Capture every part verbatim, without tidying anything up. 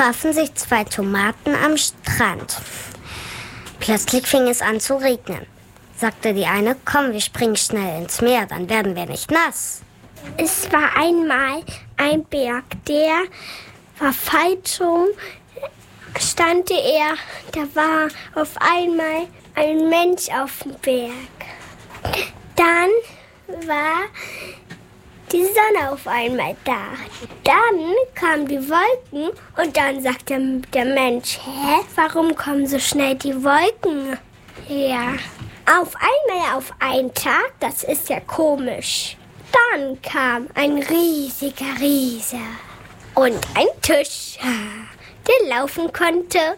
trafen sich zwei Tomaten am Strand. Plötzlich fing es an zu regnen. Sagte die eine, komm, wir springen schnell ins Meer, dann werden wir nicht nass. Es war einmal ein Berg, der war falsch rum, stand er, da war auf einmal ein Mensch auf dem Berg. Dann war die Sonne auf einmal da. Dann kamen die Wolken und dann sagte der Mensch, hä, warum kommen so schnell die Wolken? Ja, auf einmal auf einen Tag, das ist ja komisch. Dann kam ein riesiger Riese und ein Tisch, der laufen konnte.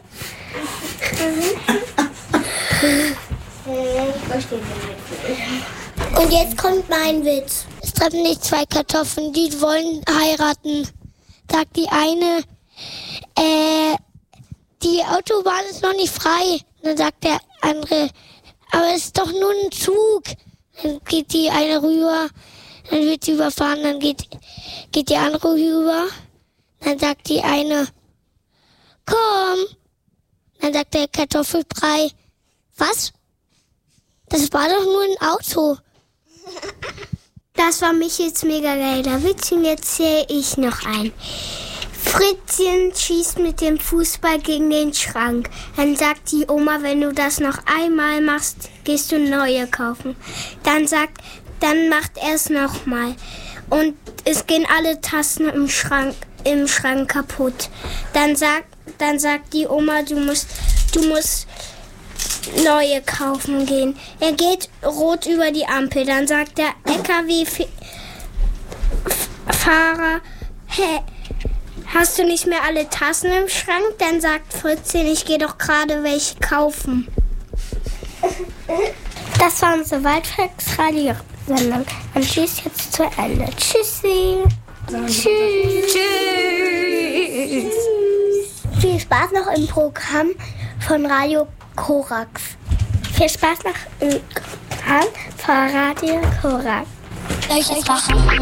Und jetzt kommt mein Witz. Es treffen sich zwei Kartoffeln, die wollen heiraten. Sagt die eine, äh, die Autobahn ist noch nicht frei. Dann sagt der andere, aber es ist doch nur ein Zug. Dann geht die eine rüber, dann wird sie überfahren, dann geht, geht die andere rüber. Dann sagt die eine, komm. Dann sagt der Kartoffelbrei, was? Das war doch nur ein Auto. Das war mich jetzt mega geiler Witz und jetzt zähle ich noch ein. Fritzchen schießt mit dem Fußball gegen den Schrank. Dann sagt die Oma, wenn du das noch einmal machst, gehst du neue kaufen. Dann sagt, dann macht er es nochmal. Und es gehen alle Tassen im Schrank, im Schrank kaputt. Dann sagt, dann sagt die Oma, du musst, du musst neue kaufen gehen. Er geht rot über die Ampel. Dann sagt der L K W-Fahrer, hä, hast du nicht mehr alle Tassen im Schrank? Dann sagt Fritzchen, ich gehe doch gerade welche kaufen. Das war unsere Waldvolksradio-Sendung. Und tschüss jetzt zu Ende. Tschüssi. Tschüss. Tschüss. Viel Spaß noch im Programm von Radio Korax. Viel Spaß noch im Programm von Radio Korax. Welches Fach?